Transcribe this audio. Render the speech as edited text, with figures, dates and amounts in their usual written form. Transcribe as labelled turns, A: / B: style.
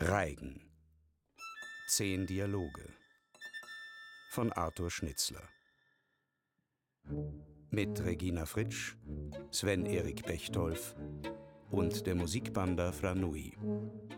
A: Reigen. 10 Dialoge von Arthur Schnitzler. Mit Regina Fritsch, Sven-Erik Bechtolf und der Musikbanda Franui.